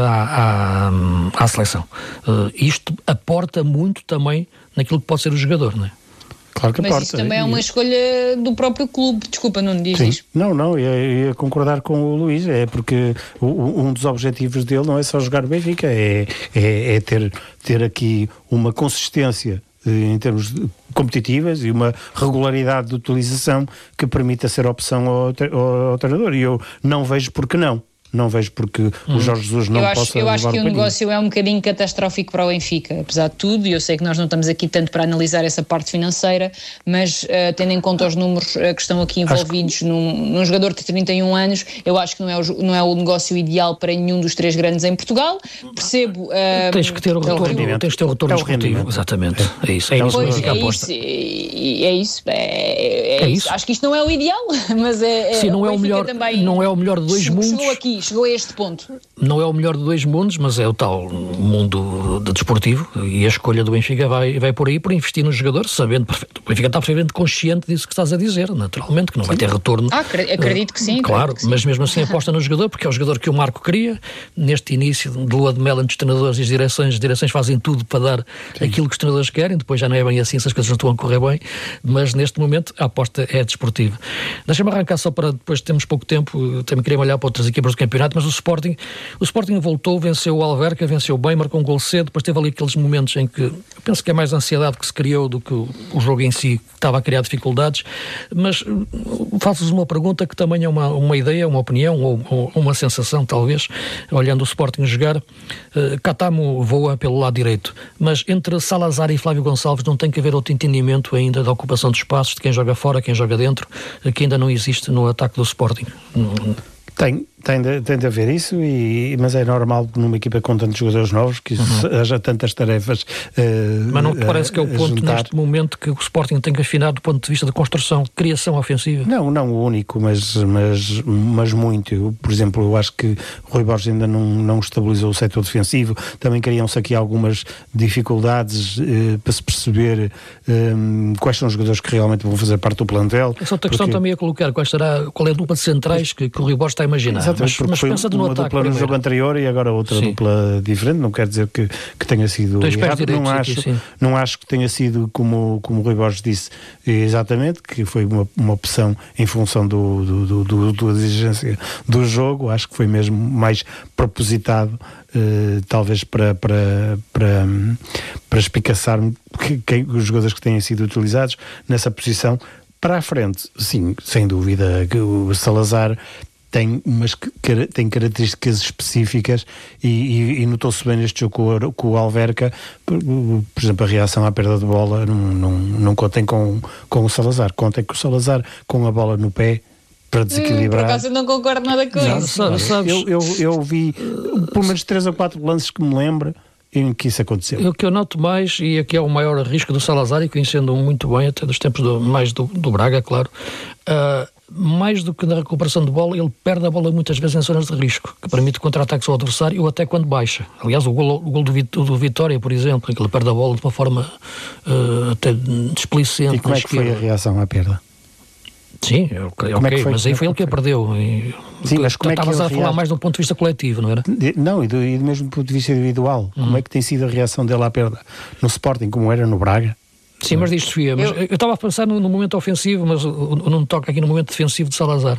A: À, à, à seleção. Uh, isto aporta muito também naquilo que pode ser o jogador, não é?
C: Claro que
B: Mas
C: aporta.
B: isso também é uma escolha do próprio clube. Desculpa, não diz
C: Sim.
B: isso.
C: Não, não, ia, ia concordar com o Luís, é porque o, um dos objetivos dele não é só jogar o Benfica, é, é, é ter, ter aqui uma consistência em termos competitivas e uma regularidade de utilização que permita ser opção ao, ao, ao treinador. E eu não vejo porque não. Não vejo porque hum. o Jorge Jesus não
B: eu acho,
C: possa
B: Eu acho
C: levar
B: que
C: o
B: o
C: Palhinha.
B: negócio é um bocadinho catastrófico para o Benfica, apesar de tudo, e eu sei que nós não estamos aqui tanto para analisar essa parte financeira, mas uh, tendo em conta os números uh, que estão aqui envolvidos que... num, num jogador de trinta e um anos, eu acho que não é, o, não é o negócio ideal para nenhum dos três grandes em Portugal. Percebo... Uh,
A: tens que ter o retorno,
C: rendimento.
A: Tens que ter o retorno
C: é o
A: esportivo. Exatamente. É, é isso. É,
B: pois,
A: isso que
B: é,
A: aposta.
B: isso, é, é isso. É, é,
A: é
B: isso.
A: isso.
B: Acho que isto não é o ideal, mas é...
A: Sim, não é o melhor,
B: também
A: não é o melhor de dois
B: chegou,
A: mundos.
B: Chegou aqui, chegou a este ponto.
A: Não é o melhor de dois mundos, mas é o tal mundo de desportivo, e a escolha do Benfica vai, vai por aí, por investir no jogador, sabendo, o Benfica está perfeitamente consciente disso que estás a dizer, naturalmente, que não sim. vai ter retorno.
B: Ah, acredito que sim.
A: Claro,
B: que sim.
A: Mas mesmo assim aposta no jogador, porque é o jogador que o Marco queria, neste início de lua de mel entre os treinadores e as direções, as direções fazem tudo para dar sim. aquilo que os treinadores querem, depois já não é bem assim se as coisas não estão a correr bem, mas neste momento a aposta é desportiva. Deixa-me arrancar só para, depois temos pouco tempo, também queria olhar para outras equipas do campeonato, mas o Sporting, o Sporting voltou, venceu o Alverca, venceu bem, marcou um gol cedo, depois teve ali aqueles momentos em que eu penso que é mais a ansiedade que se criou do que o, o jogo em si, que estava a criar dificuldades, mas faço-vos uma pergunta que também é uma, uma ideia, uma opinião ou, ou uma sensação talvez, olhando o Sporting jogar. uh, Catamo voa pelo lado direito, mas entre Salazar e Flávio Gonçalves não tem que haver outro entendimento ainda da ocupação de espaços, de quem joga fora, quem joga dentro, que ainda não existe no ataque do Sporting.
C: Tem, tem, de, tem de haver isso, e, mas é normal numa equipa com tantos jogadores novos que uhum. haja tantas tarefas. Uh,
A: mas não te parece que é o ponto juntar. Neste momento que o Sporting tem que afinar do ponto de vista de construção, de criação ofensiva? Não,
C: não o único, mas, mas, mas muito. Eu, por exemplo, eu acho que o Rui Borges ainda não, não estabilizou o setor defensivo, também criam-se aqui algumas dificuldades uh, para se perceber um, quais são os jogadores que realmente vão fazer parte do plantel.
A: Essa outra questão porque... também a colocar, qual, será, qual é a dupla de centrais que, que o Rui Borges está a imaginar?
C: Exatamente,
A: mas,
C: porque
A: mas
C: foi
A: pensa
C: uma
A: no
C: dupla
A: ataque
C: no jogo anterior e agora outra sim. dupla diferente, não quer dizer que, que tenha sido
A: Dois
C: errado,
A: direitos,
C: não, acho,
A: aqui,
C: não acho que tenha sido como, como o Rui Borges disse exatamente, que foi uma, uma opção em função do, do, do, do, da exigência do jogo, acho que foi mesmo mais propositado, uh, talvez para, para, para, para espicaçar que, que, os jogadores que têm sido utilizados nessa posição. Para a frente, sim, sem dúvida, que o Salazar tem, umas, tem características específicas e, e, e notou-se bem neste jogo com o, com o Alverca, por, por exemplo, a reação à perda de bola, não, não, não contem com, com o Salazar, contem com o Salazar com a bola no pé, para desequilibrar.
B: Por acaso eu não concordo nada com
A: não,
B: isso.
A: Sabe, sabes,
C: eu, eu, eu vi pelo menos três ou quatro lances que me lembro em que isso aconteceu.
A: O que eu noto mais, e aqui é o maior risco do Salazar, e conhecendo-o muito bem, até dos tempos do, mais do, do Braga, claro, uh, mais do que na recuperação de bola, ele perde a bola muitas vezes em zonas de risco, que permite contra-ataques ao adversário ou até quando baixa. Aliás, o gol, o gol do, do Vitória, por exemplo, em que ele perde a bola de uma forma uh, até displicente.
C: E como é que foi a reação à perda?
A: Sim, ok, okay, é mas aí foi ele que a perdeu. E,
C: Sim, mas como é que
A: estavas a falar
C: reage?
A: mais do ponto de vista coletivo, não era?
C: Não, e do, e do mesmo do ponto de vista individual. Uhum. Como é que tem sido a reação dele à perda? No Sporting, como era no Braga?
A: Sim, mas diz Sofia, mas eu estava a pensar no, no momento ofensivo, mas não me toca aqui no momento defensivo de Salazar.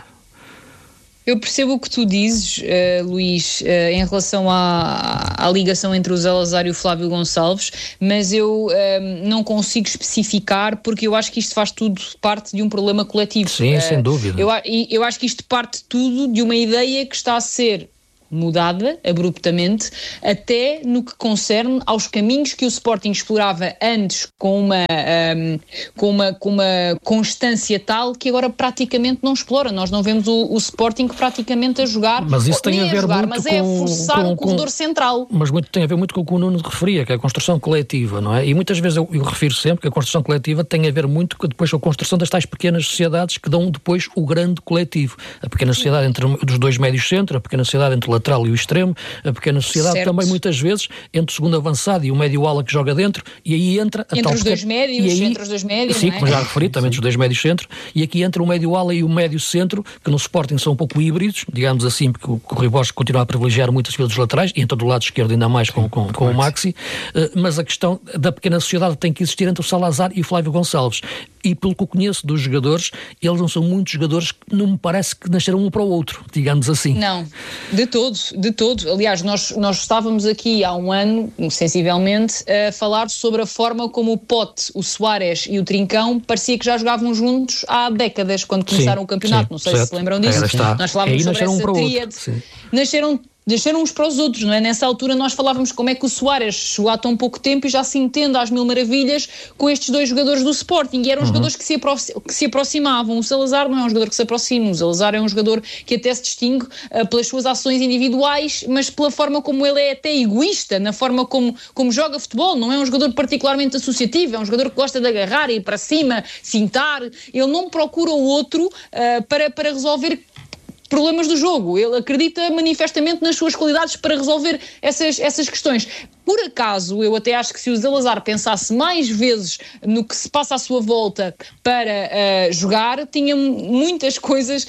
B: Eu percebo o que tu dizes, uh, Luís, uh, em relação à, à ligação entre o Salazar e o Flávio Gonçalves, mas eu uh, não consigo especificar porque eu acho que isto faz tudo parte de um problema coletivo.
A: Sim, uh, sem dúvida.
B: Eu, eu acho que isto parte tudo de uma ideia que está a ser mudada abruptamente, até no que concerne aos caminhos que o Sporting explorava antes com uma, um, com uma, com uma constância tal que agora praticamente não explora. Nós não vemos o, o Sporting praticamente a jogar,
A: mas isso tem a ver
B: a jogar,
A: muito
B: mas
A: com,
B: é a forçar
A: com,
B: o corredor
A: com,
B: central.
A: Mas muito, tem a ver muito com o que o Nuno referia, que é a construção coletiva, não é? E muitas vezes eu, eu refiro sempre que a construção coletiva tem a ver muito com depois a construção das tais pequenas sociedades que dão depois o grande coletivo. A pequena sociedade entre os dois médios centro, a pequena sociedade entre o lateral e o extremo, a pequena sociedade
B: certo.
A: Também muitas vezes entre o segundo avançado e o médio ala que joga dentro, e aí entra a
B: entre
A: tal
B: os dois
A: pequena...
B: médios,
A: e aí,
B: entre os dois médios,
A: sim,
B: não é?
A: como já referi, também entre os dois médios centro, e aqui entra o médio ala e o médio centro, que no Sporting são um pouco híbridos, digamos assim, porque o, o Rui Borges continua a privilegiar muitas vezes os laterais, e entra do lado esquerdo ainda mais com, com, com o Maxi, uh, mas a questão da pequena sociedade tem que existir entre o Salazar e o Flávio Gonçalves. E pelo que eu conheço dos jogadores, eles não são muitos jogadores que não me parece que nasceram um para o outro, digamos assim.
B: Não, de todo, de todo. Aliás, nós, nós estávamos aqui há um ano, sensivelmente, a falar sobre a forma como o Pote, o Soares e o Trincão parecia que já jogavam juntos há décadas, quando começaram sim, o campeonato.
A: Sim,
B: não sei
A: certo.
B: se se lembram disso. Nós falávamos sobre essa um tríade. Nasceram Deixaram uns para os outros, não é? Nessa altura nós falávamos como é que o Soares chegou há tão pouco tempo e já se entende às mil maravilhas com estes dois jogadores do Sporting, e eram uhum. jogadores que se, que se aproximavam. O Salazar não é um jogador que se aproxima, o Salazar é um jogador que até se distingue uh, pelas suas ações individuais, mas pela forma como ele é até egoísta, na forma como, como joga futebol. Não é um jogador particularmente associativo, é um jogador que gosta de agarrar, ir para cima, fintar. Ele não procura o outro uh, para, para resolver problemas do jogo. Ele acredita manifestamente nas suas qualidades para resolver essas, essas questões. Por acaso, eu até acho que se o Salazar pensasse mais vezes no que se passa à sua volta para uh, jogar, tinha muitas coisas,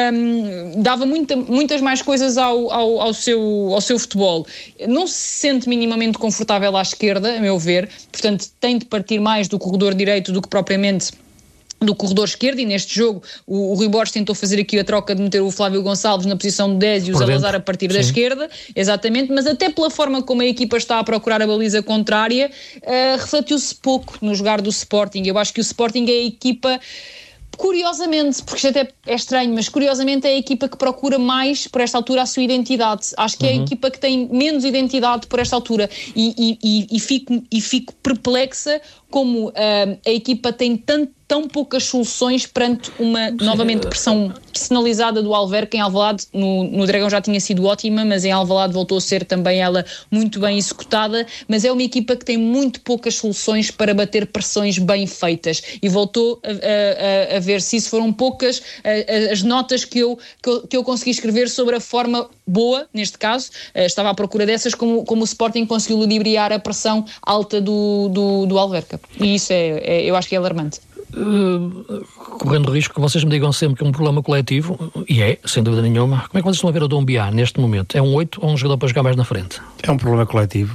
B: um, dava muita, muitas mais coisas ao, ao, ao, seu, ao seu futebol. Não se sente minimamente confortável à esquerda, a meu ver, portanto tem de partir mais do corredor direito do que propriamente do corredor esquerdo, e neste jogo o, o Rui Borges tentou fazer aqui a troca de meter o Flávio Gonçalves na posição de dez e o Salazar a partir Sim. da esquerda, exatamente, mas até pela forma como a equipa está a procurar a baliza contrária, uh, refletiu-se pouco no jogar do Sporting. Eu acho que o Sporting é a equipa, curiosamente, porque isto até é estranho, mas curiosamente é a equipa que procura mais, por esta altura, a sua identidade. Acho que uhum. é a equipa que tem menos identidade por esta altura, e, e, e, e, fico, e fico perplexa como uh, a equipa tem tanto tão poucas soluções perante uma, novamente, pressão personalizada do Alverca. Em Alvalade, no, no Dragão já tinha sido ótima, mas em Alvalade voltou a ser também ela muito bem executada, mas é uma equipa que tem muito poucas soluções para bater pressões bem feitas, e voltou a, a, a ver se isso foram poucas a, a, as notas que eu, que, eu, que eu consegui escrever sobre a forma boa, neste caso, estava à procura dessas, como, como o Sporting conseguiu ludibriar a pressão alta do, do, do Alverca, e isso é, é, eu acho que é alarmante.
A: Uh, correndo risco que vocês me digam sempre que é um problema coletivo, e é, sem dúvida nenhuma. Como é que vocês estão a ver o Doumbia neste momento? É um oito ou um jogador para jogar mais na frente?
C: É um problema coletivo.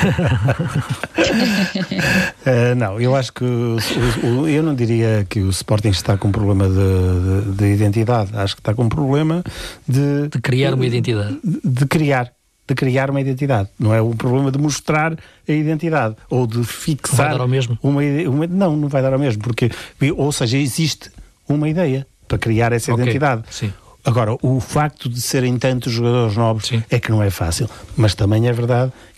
C: uh, não, eu acho que o, o, eu não diria que o Sporting está com um problema de, de, de identidade. Acho que está com um problema de...
A: De criar uma identidade.
C: De, de criar. de criar uma identidade, não é o problema de mostrar a identidade, ou de fixar...
A: Vai dar ao mesmo?
C: Uma, uma, não, não vai dar ao mesmo, porque, ou seja, existe uma ideia para criar essa okay. identidade.
A: Sim.
C: Agora, o facto de serem tantos jogadores novos
A: Sim.
C: é que não é fácil, mas também é verdade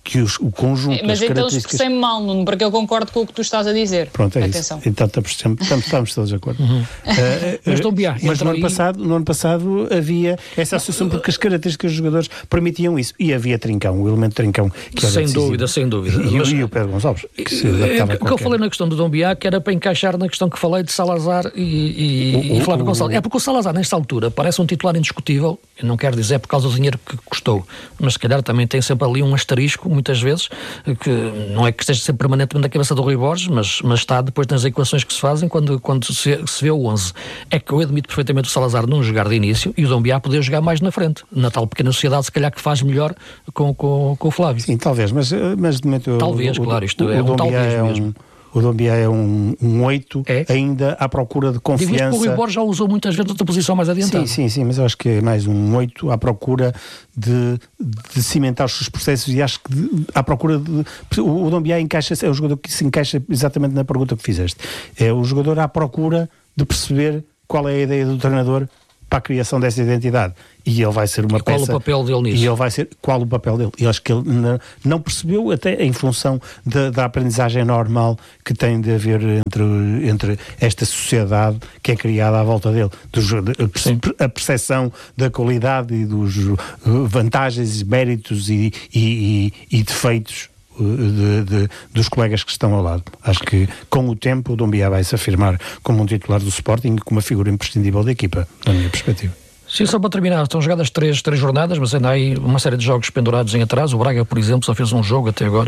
C: que os, o conjunto
B: é, mas
C: das
B: então
C: características...
B: expressei-me mal, Nuno, porque eu concordo com o que tu estás a dizer.
C: Pronto, é
B: Atenção.
C: isso. Então estamos, estamos, estamos todos de acordo.
A: Uhum. Uh, mas
C: uh, mas no,
A: aí...
C: ano passado, no ano passado havia essa associação porque as características dos jogadores permitiam isso. E havia trincão, o elemento trincão. Que era
A: sem
C: decisivo.
A: dúvida, sem dúvida.
C: E,
A: mas,
C: e o Pedro Gonçalves, que se adaptava a
A: o que eu falei na questão do Dombiá, que era para encaixar na questão que falei de Salazar e, e,
C: o,
A: e Flávio
C: o,
A: Gonçalves. É porque o Salazar, nesta altura, parece um titular indiscutível, eu não quero dizer por causa do dinheiro que custou, mas se calhar também tem sempre ali um asterisco, muitas vezes, que não é que esteja sempre permanentemente na cabeça do Rui Borges, mas, mas está depois nas equações que se fazem quando, quando se, se vê o onze. É que eu admito perfeitamente o Salazar não jogar de início e o Dombiá poder jogar mais na frente. Na tal pequena sociedade, se calhar que faz melhor com, com, com o Flávio.
C: Sim, talvez, mas, mas de momento...
A: Talvez,
C: o,
A: claro, isto
C: o,
A: é
C: o
A: um talvez
C: é um,
A: mesmo.
C: O Dombiá é um, um oito,
A: é?
C: ainda à procura de confiança.
A: Digo isto porque o Rui Borges já usou muitas vezes outra posição mais adiantada.
C: Sim, sim, sim, mas eu acho que é mais um oito à procura de, de cimentar os seus processos e acho que de, à procura de... O, o Dombiá encaixa, é o jogador que se encaixa exatamente na pergunta que fizeste. É o jogador à procura de perceber qual é a ideia do treinador para a criação dessa identidade. E ele vai ser uma
A: e qual
C: peça...
A: Qual o papel dele nisso?
C: E ele vai ser... Qual o papel dele? E acho que ele não, não percebeu, até em função da, da aprendizagem normal que tem de haver entre, entre esta sociedade que é criada à volta dele. Dos, a percepção da qualidade e dos vantagens, méritos e, e, e, e defeitos De, de, dos colegas que estão ao lado. Acho que com o tempo o Dombiá vai se afirmar como um titular do Sporting e como uma figura imprescindível da equipa, na minha perspectiva.
A: Sim, só para terminar, estão jogadas três, três jornadas, mas ainda há aí uma série de jogos pendurados em atraso. O Braga, por exemplo, só fez um jogo até agora.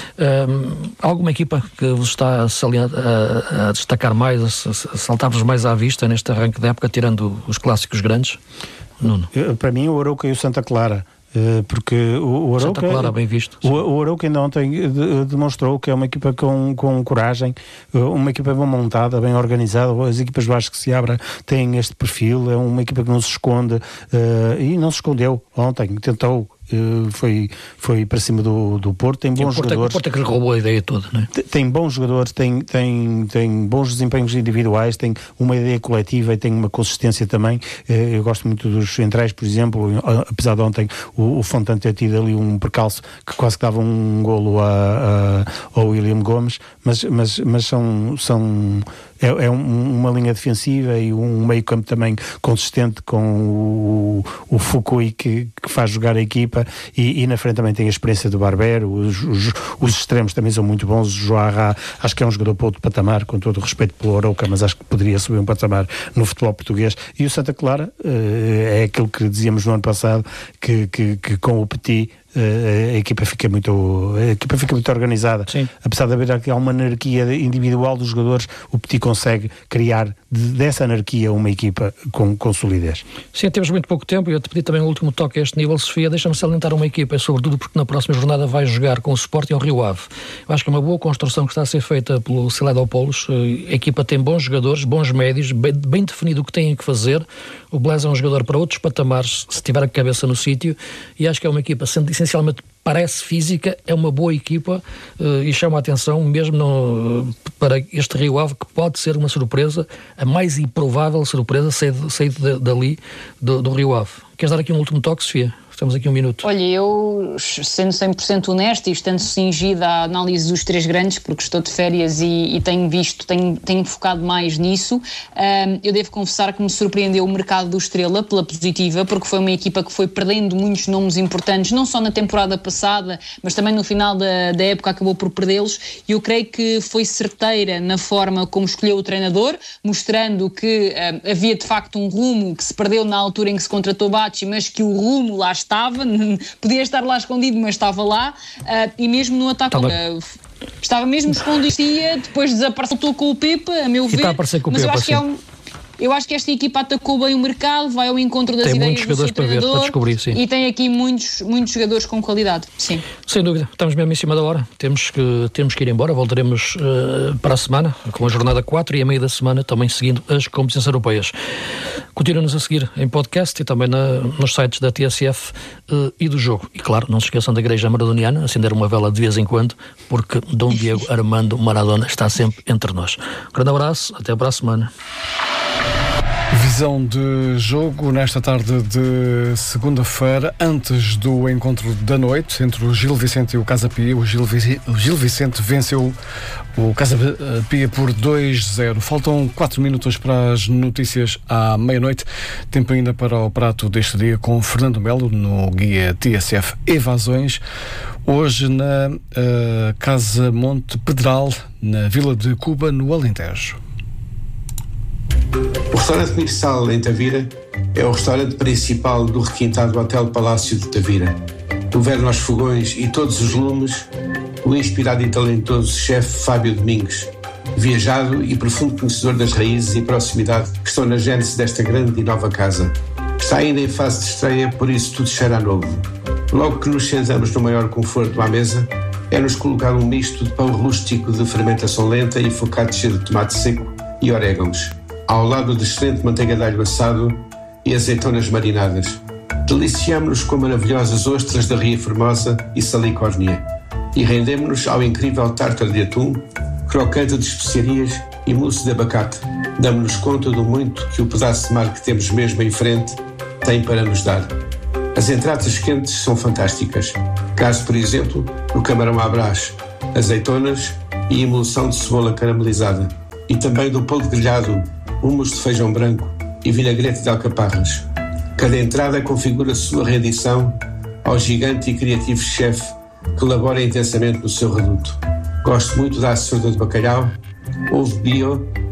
A: Um, alguma equipa que vos está a, a, a destacar mais, a, a saltar-vos mais à vista neste arranque da época, tirando os clássicos grandes? Nuno?
C: Eu, para mim, o Arouca e o Santa Clara. Porque o, o Arouca,
A: Santa Clara, bem visto,
C: o, o Arouca ainda ontem de, demonstrou que é uma equipa com, com coragem, uma equipa bem montada, bem organizada. As equipas baixas que se abrem têm este perfil, é uma equipa que não se esconde, uh, e não se escondeu ontem, tentou. Uh, foi, foi para cima do, do Porto, tem bons
A: Porto,
C: jogadores.
A: O Porto é que lhe roubou a ideia toda, não é?
C: Tem, tem bons jogadores, tem, tem, tem bons desempenhos individuais, tem uma ideia coletiva e tem uma consistência também. Uh, eu gosto muito dos centrais, por exemplo, apesar de ontem o, o Fontana ter tido ali um percalço que quase que dava um golo a, a, ao William Gomes, mas, mas, mas são... são É, é um, uma linha defensiva e um meio campo também consistente com o, o Fukui que, que faz jogar a equipa e, e na frente também tem a experiência do Barbero, os, os, os extremos também são muito bons. O Joarra acho que é um jogador para outro patamar, com todo o respeito pelo Arouca, mas acho que poderia subir um patamar no futebol português. E o Santa Clara uh, é aquilo que dizíamos no ano passado, que, que, que com o Petit a equipa fica muito a equipa fica muito organizada.
A: Sim.
C: Apesar de haver aqui uma anarquia individual dos jogadores, o Petit consegue criar de, dessa anarquia uma equipa com, com solidez.
A: Sim, temos muito pouco tempo e eu te pedi também o último toque a este nível. Sofia, deixa-me salientar uma equipa, sobretudo porque na próxima jornada vai jogar com o Sporting ao Rio Ave. Eu acho que é uma boa construção que está a ser feita pelo Celedopoulos. A equipa tem bons jogadores, bons médios, bem, bem definido o que têm que fazer. O Blaise é um jogador para outros patamares, se tiver a cabeça no sítio, e acho que é uma equipa, sendo essencialmente parece física, é uma boa equipa uh, e chama a atenção mesmo no, uh, para este Rio Ave, que pode ser uma surpresa, a mais improvável surpresa sair, sair de, dali do, do Rio Ave. Queres dar aqui um último toque, Sofia? Estamos aqui um minuto.
B: Olha, eu, sendo cem por cento honesta e estando cingida à análise dos três grandes, porque estou de férias e, e tenho visto, tenho, tenho focado mais nisso, um, eu devo confessar que me surpreendeu o mercado do Estrela pela positiva, porque foi uma equipa que foi perdendo muitos nomes importantes, não só na temporada passada, mas também no final da, da época acabou por perdê-los, e eu creio que foi certeira na forma como escolheu o treinador, mostrando que um, havia de facto um rumo que se perdeu na altura em que se contratou Bacci, mas que o rumo lá estava, podia estar lá escondido, mas estava lá, uh, e mesmo no ataque uh, estava mesmo escondido, depois desapareceu com o Pepe, a meu ver,
A: a com
B: mas
A: o
B: eu
A: Pepe,
B: acho que é um Eu acho que esta equipa atacou bem o mercado, vai ao encontro das
A: tem
B: ideias do seu treinador,
A: para descobrir, sim.
B: E tem aqui muitos, muitos jogadores com qualidade, sim.
A: Sem dúvida, estamos mesmo em cima da hora, temos que, temos que ir embora, voltaremos uh, para a semana, com a jornada quatro e a meio da semana também seguindo as competições europeias. Continuem-nos a seguir em podcast e também na, nos sites da T S F uh, e do Jogo. E claro, não se esqueçam da Igreja Maradoniana, acender uma vela de vez em quando, porque Dom Diego Armando Maradona está sempre entre nós. Um grande abraço, até para a semana.
D: Visão de jogo nesta tarde de segunda-feira, antes do encontro da noite entre o Gil Vicente e o Casa Pia. O Gil, Vicente, o Gil Vicente venceu o Casa Pia por dois a zero. Faltam quatro minutos para as notícias à meia-noite. Tempo ainda para o prato deste dia com Fernando Melo no guia T S F Evasões. Hoje na uh, Casa Monte Pedral, na Vila de Cuba, no Alentejo.
E: O restaurante Mixal em Tavira é o restaurante principal do requintado Hotel Palácio de Tavira. Do verno aos fogões e todos os lumes, o inspirado e talentoso chefe Fábio Domingos, viajado e profundo conhecedor das raízes e proximidade que estão na gênese desta grande e nova casa. Está ainda em fase de estreia, por isso tudo cheira a novo. Logo que nos sentamos no maior conforto à mesa, é-nos colocado um misto de pão rústico de fermentação lenta e focaccia de tomate seco e orégãos, ao lado de excelente manteiga de alho assado e azeitonas marinadas. Deliciamo-nos com maravilhosas ostras da Ria Formosa e salicórnia e rendemos-nos ao incrível tártaro de atum, crocante de especiarias e mousse de abacate. Damos-nos conta do muito que o pedaço de mar que temos mesmo em frente tem para nos dar. As entradas quentes são fantásticas. Caso, por exemplo, o camarão à brás, azeitonas e emulsão de cebola caramelizada. E também do polvo grelhado, hummus de feijão branco e vinagrete de alcaparras. Cada entrada configura a sua rendição ao gigante e criativo chefe que labora intensamente no seu reduto. Gosto muito da açuda de bacalhau, ovo bio